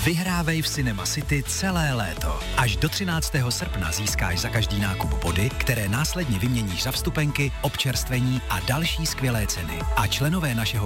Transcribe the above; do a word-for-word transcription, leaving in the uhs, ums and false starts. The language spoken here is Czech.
Vyhrávej v Cinema City celé léto. Až do třináctého srpna získáš za každý nákup body, které následně vyměníš za vstupenky, občerstvení a další skvělé ceny. A členové našeho